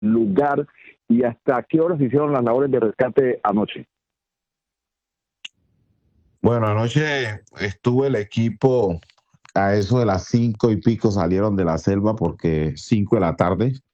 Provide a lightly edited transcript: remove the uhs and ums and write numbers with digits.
lugar y hasta qué horas se hicieron las labores de rescate anoche. Bueno, anoche estuvo el equipo a eso de las 5 y pico, salieron de la selva porque 5 de la tarde